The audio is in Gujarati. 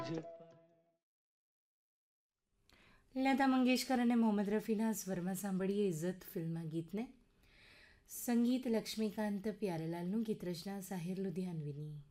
લતા મંગેશકર અને મોહમ્મદ રફીના સ્વરમાં સાંભળીએ ઇઝ્ઝત ફિલ્મના ગીતને. સંગીત લક્ષ્મીકાંત પ્યારેલાલનું, ગીત રચના સાહિર લુધિયાનવીની.